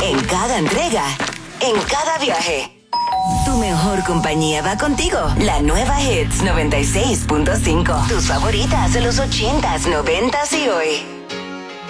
En cada entrega, en cada viaje. Tu mejor compañía va contigo. La nueva Hits 96.5. Tus favoritas de los 80s, 90s y hoy.